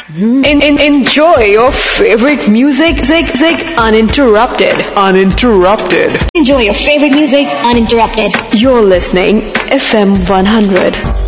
Enjoy your favorite music uninterrupted. Enjoy your favorite music uninterrupted. You're listening FM 100.